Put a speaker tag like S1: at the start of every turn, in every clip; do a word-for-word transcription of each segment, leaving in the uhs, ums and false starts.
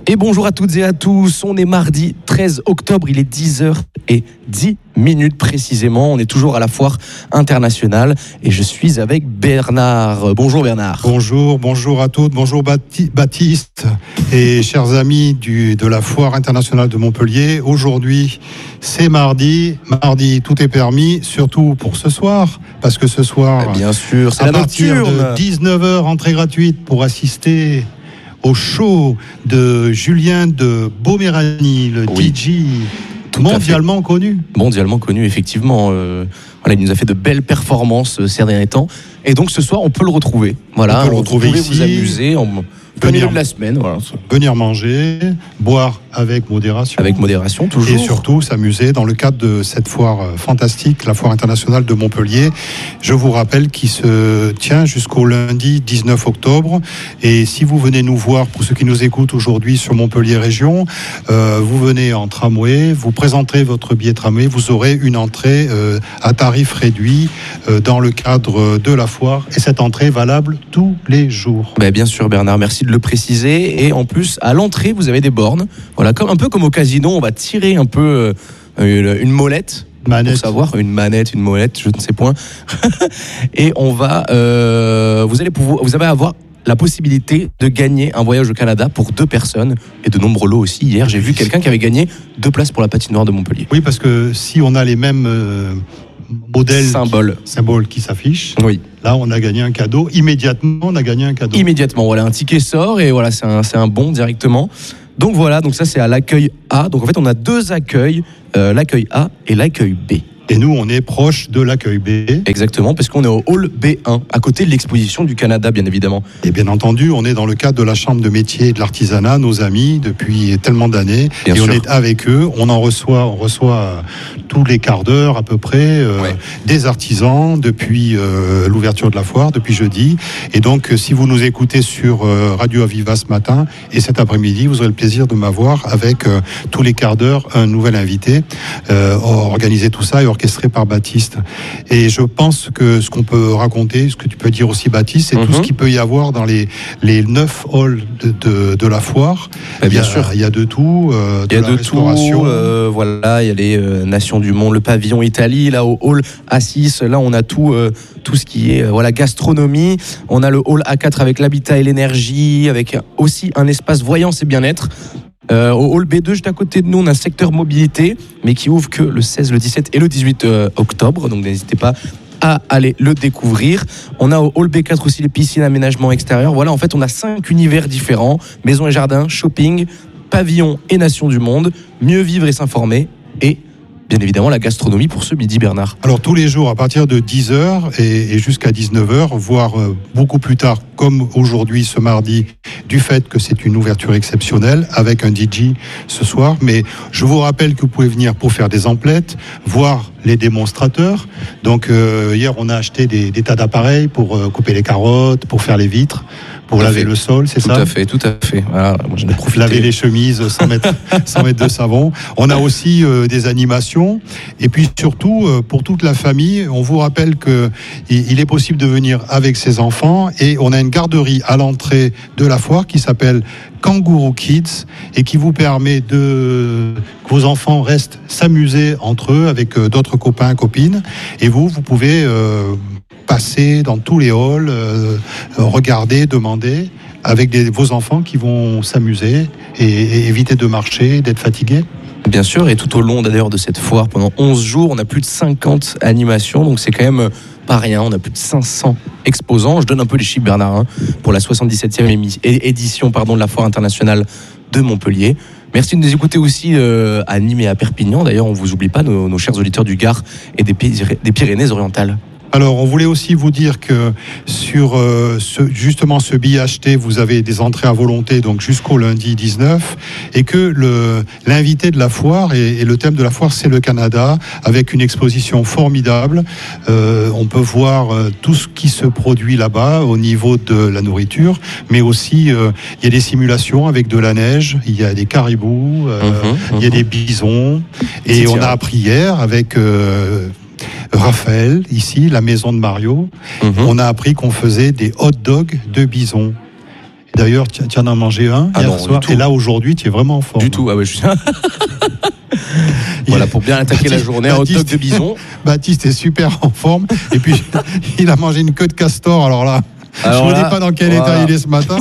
S1: Et bonjour à toutes et à tous, on est mardi treize octobre, il est dix heures dix minutes précisément, on est toujours à la foire internationale et je suis avec Bernard. Bonjour Bernard.
S2: Bonjour, bonjour à toutes, bonjour Baptiste et chers amis du, de la foire internationale de Montpellier. Aujourd'hui c'est mardi, mardi tout est permis, surtout pour ce soir, parce que ce soir,
S1: bien sûr, c'est
S2: à
S1: la
S2: partir
S1: nocturne.
S2: de dix-neuf heures, entrée gratuite pour assister au show de Julien de Beauméranie, le
S1: oui,
S2: D J mondialement connu.
S1: Mondialement connu, effectivement. Euh, voilà, il nous a fait de belles performances euh, ces derniers temps. Et donc ce soir, on peut le retrouver. Voilà,
S2: on peut le retrouver
S1: vous
S2: ici.
S1: Vous amuser en plein milieu de la semaine. Voilà.
S2: Venir manger, boire avec modération.
S1: Avec modération, toujours.
S2: Et surtout s'amuser dans le cadre de cette foire fantastique, la foire internationale de Montpellier. Je vous rappelle qu'il se tient jusqu'au lundi dix-neuf octobre. Et si vous venez nous voir, pour ceux qui nous écoutent aujourd'hui sur Montpellier Région, euh, vous venez en tramway, vous présenterez votre billet tramway, vous aurez une entrée euh, à tarif réduit euh, dans le cadre de la foire. Et cette entrée est valable tous les jours.
S1: Ben bien sûr Bernard, merci de le préciser. Et en plus, à l'entrée, vous avez des bornes. Voilà, comme, un peu comme au casino, on va tirer un peu euh, une, une molette.
S2: Manette.
S1: Pour savoir, une manette, une molette, je ne sais point. Et on va, euh, vous allez pouvoir, vous allez avoir la possibilité de gagner un voyage au Canada pour deux personnes et de nombreux lots aussi. Hier, j'ai vu quelqu'un qui avait gagné deux places pour la patinoire de Montpellier.
S2: Oui, parce que si on a les mêmes euh, modèles,
S1: symboles,
S2: qui, symboles qui s'affichent,
S1: oui.
S2: Là, on a gagné un cadeau. Immédiatement, on a gagné un cadeau.
S1: Immédiatement, voilà, un ticket sort et voilà, c'est un, c'est un bon directement. Donc voilà, donc ça c'est à l'accueil A. Donc en fait, on a deux accueils, euh, l'accueil A et l'accueil B.
S2: Et nous, on est proche de l'accueil B.
S1: Exactement, parce qu'on est au hall B un, à côté de l'exposition du Canada, bien évidemment.
S2: Et bien entendu, on est dans le cadre de la Chambre de métier et de l'artisanat, nos amis, depuis tellement d'années. Bien et sûr. On est avec eux, on en reçoit, on reçoit tous les quarts d'heure à peu près, euh, ouais. des artisans depuis euh, l'ouverture de la foire, depuis jeudi. Et donc, si vous nous écoutez sur euh, Radio Aviva ce matin et cet après-midi, vous aurez le plaisir de m'avoir avec euh, tous les quarts d'heure un nouvel invité, euh, organiser tout ça et orchestré par Baptiste. Et je pense que ce qu'on peut raconter, ce que tu peux dire aussi Baptiste, c'est mm-hmm. tout ce qu'il peut y avoir dans les, les neuf halls de, de, de la foire.
S1: Bah, bien
S2: il y a,
S1: sûr.
S2: Il y a de tout. Euh, de
S1: il y a
S2: la
S1: de
S2: restauration.
S1: tout. Euh, voilà, il y a les euh, Nations du Monde, le pavillon Italie, là au hall A six, là on a tout, euh, tout ce qui est euh, voilà, gastronomie. On a le hall A quatre avec l'habitat et l'énergie, avec aussi un espace voyance et bien-être. Euh, au hall B deux, juste à côté de nous, on a un secteur mobilité, mais qui ouvre que le seize, le dix-sept et le dix-huit euh, octobre. Donc n'hésitez pas à aller le découvrir. On a au hall B quatre aussi les piscines, aménagement extérieur. Voilà, en fait, on a cinq univers différents. Maison et jardin, shopping, pavillon et Nations du Monde. Mieux vivre et s'informer. Et bien évidemment, la gastronomie pour ce midi, Bernard.
S2: Alors, tous les jours, à partir de dix heures et, et jusqu'à dix-neuf heures, voire euh, beaucoup plus tard, comme aujourd'hui, ce mardi, du fait que c'est une ouverture exceptionnelle avec un D J ce soir. Mais je vous rappelle que vous pouvez venir pour faire des emplettes, voir les démonstrateurs. Donc, euh, hier, on a acheté des, des tas d'appareils pour euh, couper les carottes, pour faire les vitres, pour tout laver le sol, c'est
S1: tout
S2: ça ?
S1: Tout à fait, tout à fait. Voilà, moi, j'en ai profité.
S2: Laver les chemises sans mettre, sans mettre de savon. On a aussi euh, des animations. Et puis surtout, euh, pour toute la famille, on vous rappelle que il, il est possible de venir avec ses enfants. Et on a une garderie à l'entrée de la foire qui s'appelle Kangourou Kids et qui vous permet de que vos enfants restent s'amuser entre eux avec euh, d'autres copains, copines. Et vous, vous pouvez euh, passer dans tous les halls, euh, regarder, demander, avec des, vos enfants qui vont s'amuser et, et éviter de marcher, d'être fatigués.
S1: Bien sûr, et tout au long d'ailleurs de cette foire, pendant onze jours, on a plus de cinquante animations, donc c'est quand même pas rien, on a plus de cinq cents exposants. Je donne un peu les chiffres, Bernard, hein, pour la soixante-dix-septième édition pardon, de la foire internationale de Montpellier. Merci de nous écouter aussi euh, à Nîmes et à Perpignan. D'ailleurs, on ne vous oublie pas, nos, nos chers auditeurs du Gard et des, des Pyrénées-Orientales.
S2: Alors, on voulait aussi vous dire que sur euh, ce, justement ce billet acheté, vous avez des entrées à volonté, donc jusqu'au lundi dix-neuf, et que le, l'invité de la foire, et, et le thème de la foire, c'est le Canada, avec une exposition formidable. Euh, on peut voir euh, tout ce qui se produit là-bas au niveau de la nourriture, mais aussi euh, il y a des simulations avec de la neige, il y a des caribous, euh, mmh, mmh. il y a des bisons, et c'est on tiens. a appris hier avec... Euh, Raphaël, ici, la maison de Mario, mmh. on a appris qu'on faisait des hot dogs de bison. D'ailleurs, tu, tu en as mangé un ah hier non, soir. Et là, aujourd'hui, tu es vraiment en forme.
S1: Du tout, ah ouais, je suis... Voilà, pour bien attaquer Baptiste, la journée, un hot dog de bison.
S2: Baptiste est super en forme. Et puis, il a mangé une queue de castor. Alors là, alors je ne vous dis pas dans quel voilà. état il est ce matin.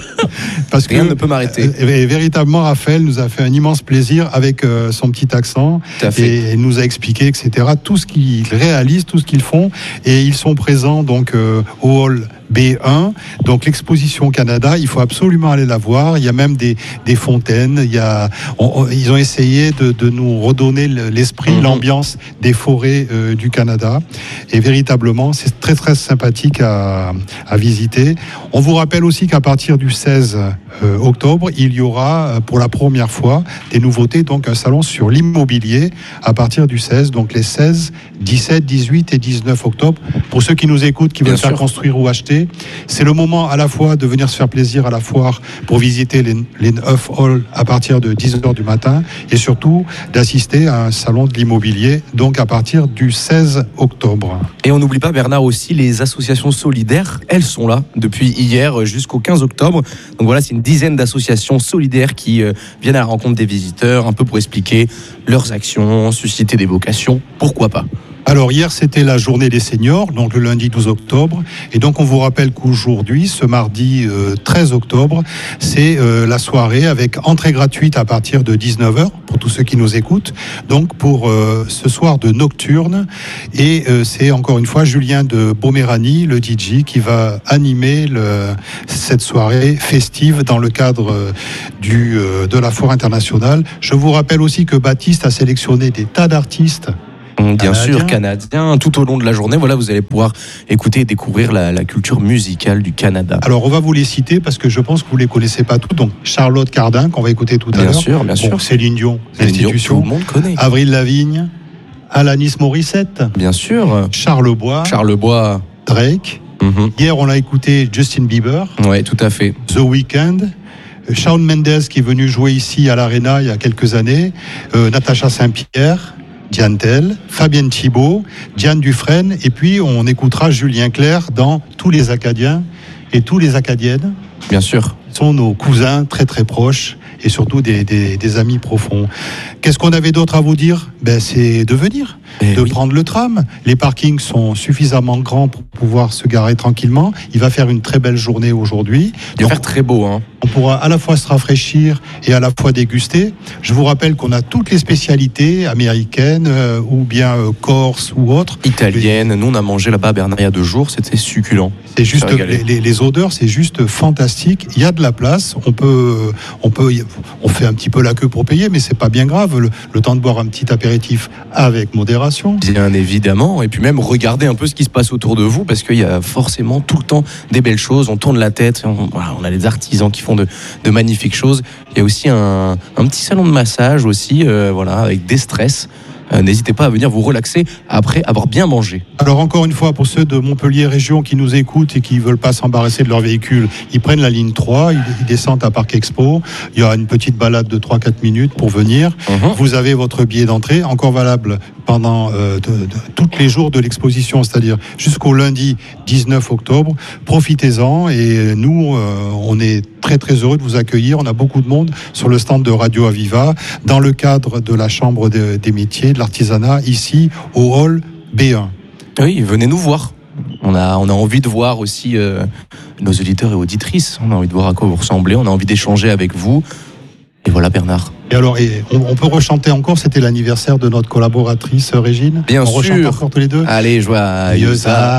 S2: Parce
S1: Rien
S2: que,
S1: ne peut m'arrêter.
S2: Euh, véritablement, Raphaël nous a fait un immense plaisir avec euh, son petit accent. Et il nous a expliqué, et cetera, tout ce qu'ils réalisent, tout ce qu'ils font. Et ils sont présents donc euh, au hall B un, donc l'exposition Canada, il faut absolument aller la voir. Il y a même des, des fontaines. Il y a, on, on, ils ont essayé de, de nous redonner l'esprit, mmh. l'ambiance des forêts euh, du Canada. Et véritablement, c'est très très sympathique à, à visiter. On vous rappelle aussi qu'à partir du seize euh, octobre, il y aura pour la première fois des nouveautés, donc un salon sur l'immobilier à partir du seize, donc les seize, dix-sept, dix-huit et dix-neuf octobre. Pour ceux qui nous écoutent, qui veulent faire construire ou acheter, c'est le moment à la fois de venir se faire plaisir à la foire pour visiter les, les neuf halls à partir de dix heures du matin et surtout d'assister à un salon de l'immobilier, donc à partir du seize octobre.
S1: Et on n'oublie pas, Bernard, aussi les associations solidaires, elles sont là depuis hier jusqu'au quinze octobre. Donc voilà, c'est une dizaine d'associations solidaires qui euh, viennent à la rencontre des visiteurs, un peu pour expliquer leurs actions, susciter des vocations, pourquoi pas.
S2: Alors hier c'était la journée des seniors, donc le lundi douze octobre, et donc on vous rappelle qu'aujourd'hui, ce mardi euh, treize octobre, c'est euh, la soirée avec entrée gratuite à partir de dix-neuf heures pour tous ceux qui nous écoutent, donc pour euh, ce soir de Nocturne, et euh, c'est encore une fois Julien de Bomérani, le D J, qui va animer le, cette soirée festive dans le cadre euh, du, euh, de la Foire internationale. Je vous rappelle aussi que Baptiste a sélectionné des tas d'artistes
S1: Bien Canadien. sûr, canadien. Tout au long de la journée, voilà, vous allez pouvoir écouter et découvrir la, la culture musicale du Canada.
S2: Alors, on va vous les citer parce que je pense que vous ne les connaissez pas tous. Donc, Charlotte Cardin, qu'on va écouter tout à l'heure.
S1: Bien sûr, bien sûr.
S2: Bon, Céline Dion,
S1: Céline Dion, tout le monde connaît.
S2: Avril Lavigne, Alanis Morissette.
S1: Bien sûr.
S2: Charles Bois.
S1: Charles Bois.
S2: Drake.
S1: Mm-hmm.
S2: Hier, on a écouté Justin Bieber.
S1: Oui, tout à fait.
S2: The Weeknd. Shawn Mendes, qui est venu jouer ici à l'Arena il y a quelques années. Euh, Natacha Saint-Pierre. Diane Tell, Fabienne Thibault, Diane Dufresne, et puis on écoutera Julien Clerc dans Tous les Acadiens et tous les Acadiennes.
S1: Bien sûr.
S2: Sont nos cousins très très proches et surtout des, des, des amis profonds. Qu'est-ce qu'on avait d'autre à vous dire ? Ben, c'est de venir, et de oui. prendre le tram. Les parkings sont suffisamment grands pour pouvoir se garer tranquillement. Il va faire une très belle journée aujourd'hui.
S1: Il va faire très beau, hein.
S2: On pourra à la fois se rafraîchir et à la fois déguster. Je vous rappelle qu'on a toutes les spécialités américaines euh, ou bien euh, corse ou autres.
S1: Italiennes. Nous, on a mangé là-bas, Bernard, il y a deux jours. C'était succulent.
S2: C'est juste les, les, les odeurs, c'est juste fantastique. Il y a de la place. On peut, on peut, on fait un petit peu la queue pour payer, mais c'est pas bien grave. Le, le temps de boire un petit apéritif avec modération.
S1: Bien évidemment. Et puis même regarder un peu ce qui se passe autour de vous, parce qu'il y a forcément tout le temps des belles choses. On tourne la tête. On, voilà, on a des artisans qui font de, de magnifiques choses. Il y a aussi un, un petit salon de massage aussi, euh, voilà, avec des stress. Euh, n'hésitez pas à venir vous relaxer après avoir bien mangé.
S2: Alors encore une fois, pour ceux de Montpellier Région qui nous écoutent et qui ne veulent pas s'embarrasser de leur véhicule, ils prennent la ligne trois, ils, ils descendent à Parc Expo. Il y a une petite balade de trois à quatre minutes pour venir. Uh-huh. Vous avez votre billet d'entrée, encore valable pendant euh, de, de, tous les jours de l'exposition, c'est-à-dire jusqu'au lundi dix-neuf octobre. Profitez-en et nous, euh, on est très très heureux de vous accueillir. On a beaucoup de monde sur le stand de Radio Aviva dans le cadre de la Chambre de, des métiers, de l'artisanat, ici au hall B un.
S1: Oui, venez nous voir. On a, on a envie de voir aussi euh, nos auditeurs et auditrices. On a envie de voir à quoi vous ressemblez. On a envie d'échanger avec vous. Et voilà, Bernard.
S2: Et alors, et on, on peut rechanter encore. C'était l'anniversaire de notre collaboratrice Régine.
S1: Bien
S2: on
S1: sûr.
S2: On rechante encore tous les deux.
S1: Allez, joyeux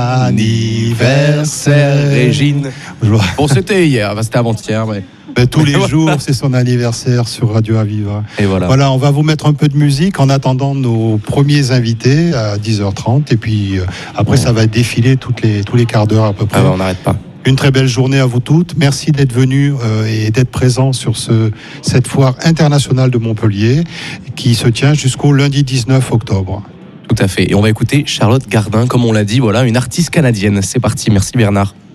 S1: anniversaire, Régine. Bon, c'était hier, c'était avant-hier. Mais...
S2: Ben, tous les jours, c'est son anniversaire sur Radio Aviva.
S1: Et voilà.
S2: Voilà, on va vous mettre un peu de musique en attendant nos premiers invités à dix heures trente. Et puis euh, après, ouais. ça va défiler toutes les, tous les quarts d'heure à peu près.
S1: Ah ben, on n'arrête pas.
S2: Une très belle journée à vous toutes. Merci d'être venus euh, et d'être présents sur ce, cette foire internationale de Montpellier qui se tient jusqu'au lundi dix-neuf octobre.
S1: Tout à fait. Et on va écouter Charlotte Cardin, comme on l'a dit, voilà, une artiste canadienne. C'est parti. Merci Bernard.